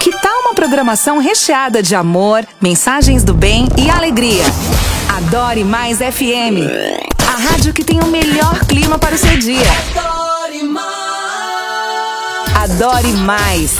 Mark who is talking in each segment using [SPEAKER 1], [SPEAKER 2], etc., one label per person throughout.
[SPEAKER 1] Que tal uma programação recheada de amor, mensagens do bem e alegria? Adore Mais FM, a rádio que tem o melhor clima para o seu dia.
[SPEAKER 2] Adore Mais.
[SPEAKER 1] Adore Mais.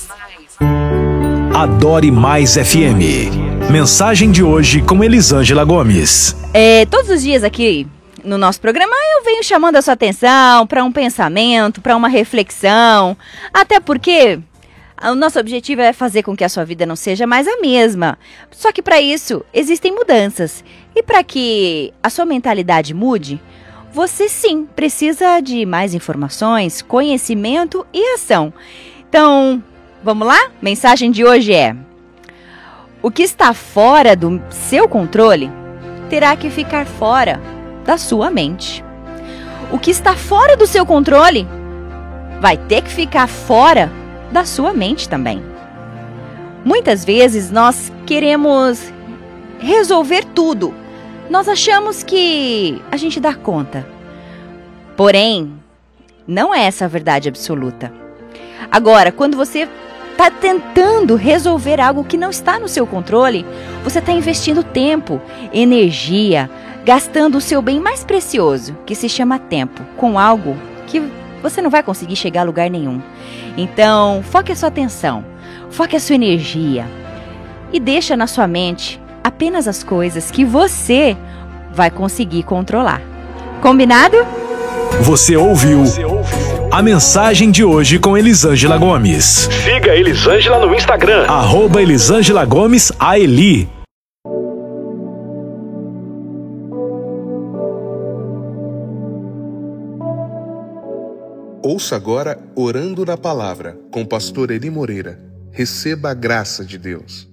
[SPEAKER 3] Adore Mais FM. Mensagem de hoje com Elisângela Gomes.
[SPEAKER 4] Todos os dias aqui no nosso programa eu venho chamando a sua atenção para um pensamento, para uma reflexão, até porque o nosso objetivo é fazer com que a sua vida não seja mais a mesma. Só que para isso existem mudanças. E para que a sua mentalidade mude, você sim precisa de mais informações, conhecimento e ação. Então, vamos lá? Mensagem de hoje é: o que está fora do seu controle terá que ficar fora da sua mente. O que está fora do seu controle vai ter que ficar fora da sua mente também. Muitas vezes nós queremos resolver tudo. Nós achamos que a gente dá conta. Porém, não é essa a verdade absoluta. Agora, quando você está tentando resolver algo que não está no seu controle, você está investindo tempo, energia, gastando o seu bem mais precioso, que se chama tempo, com algo que você não vai conseguir chegar a lugar nenhum. Então, foque a sua atenção, foque a sua energia e deixa na sua mente apenas as coisas que você vai conseguir controlar. Combinado?
[SPEAKER 3] Você ouviu a mensagem de hoje com Elisângela Gomes.
[SPEAKER 5] Siga a Elisângela no Instagram.
[SPEAKER 3] @Elisângela Gomes AELI.
[SPEAKER 6] Ouça agora Orando na Palavra, com o pastor Eli Moreira. Receba a graça de Deus.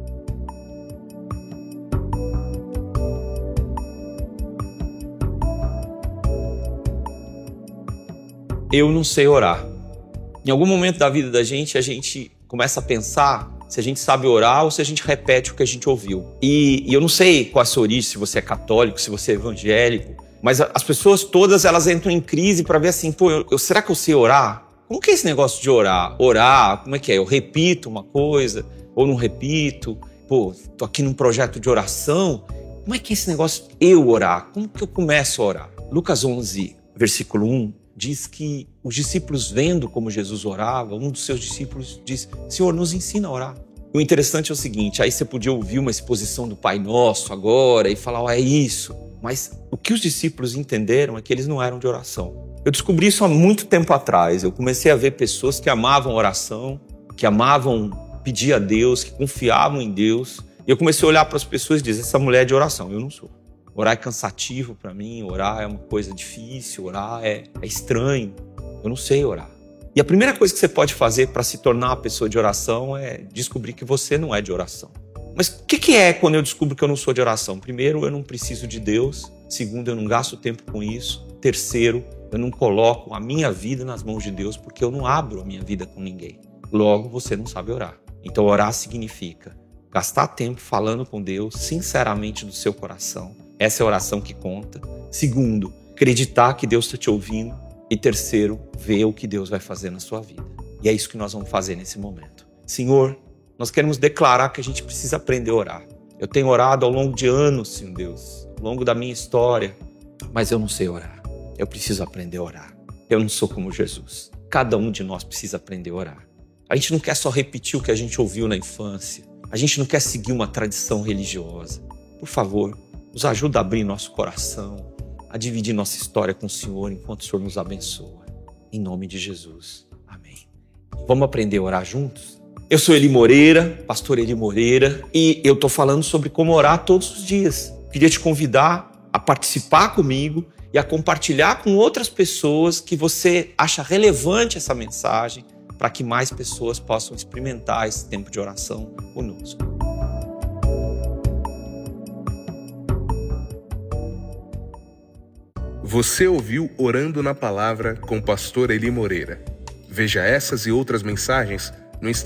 [SPEAKER 7] Eu não sei orar. Em algum momento da vida da gente, a gente começa a pensar se a gente sabe orar ou se a gente repete o que a gente ouviu. E eu não sei qual é a sua origem, se você é católico, se você é evangélico, mas as pessoas todas, elas entram em crise para ver assim, será que eu sei orar? Como que é esse negócio de orar? Orar, como é que é? Eu repito uma coisa ou não repito? Tô aqui num projeto de oração. Como é que é esse negócio eu orar? Como que eu começo a orar? Lucas 11, versículo 1, diz que os discípulos, vendo como Jesus orava, um dos seus discípulos diz: Senhor, nos ensina a orar. O interessante é o seguinte, aí você podia ouvir uma exposição do Pai Nosso agora e falar, é isso. Mas o que os discípulos entenderam é que eles não eram de oração. Eu descobri isso há muito tempo atrás. Eu comecei a ver pessoas que amavam oração, que amavam pedir a Deus, que confiavam em Deus. E eu comecei a olhar para as pessoas e dizer, essa mulher é de oração. Eu não sou. Orar é cansativo para mim, orar é uma coisa difícil, orar é estranho. Eu não sei orar. E a primeira coisa que você pode fazer para se tornar uma pessoa de oração é descobrir que você não é de oração. Mas o que é quando eu descubro que eu não sou de oração? Primeiro, eu não preciso de Deus. Segundo, eu não gasto tempo com isso. Terceiro, eu não coloco a minha vida nas mãos de Deus porque eu não abro a minha vida com ninguém. Logo, você não sabe orar. Então, orar significa gastar tempo falando com Deus, sinceramente do seu coração. Essa é a oração que conta. Segundo, acreditar que Deus está te ouvindo. E terceiro, ver o que Deus vai fazer na sua vida. E é isso que nós vamos fazer nesse momento. Senhor, nós queremos declarar que a gente precisa aprender a orar. Eu tenho orado ao longo de anos, Senhor Deus, ao longo da minha história, mas eu não sei orar. Eu preciso aprender a orar. Eu não sou como Jesus. Cada um de nós precisa aprender a orar. A gente não quer só repetir o que a gente ouviu na infância. A gente não quer seguir uma tradição religiosa. Por favor, nos ajuda a abrir nosso coração, a dividir nossa história com o Senhor enquanto o Senhor nos abençoa. Em nome de Jesus. Amém. Vamos aprender a orar juntos? Eu sou Eli Moreira, pastor Eli Moreira, e eu estou falando sobre como orar todos os dias. Queria te convidar a participar comigo e a compartilhar com outras pessoas que você acha relevante essa mensagem para que mais pessoas possam experimentar esse tempo de oração conosco.
[SPEAKER 6] Você ouviu Orando na Palavra com o pastor Eli Moreira. Veja essas e outras mensagens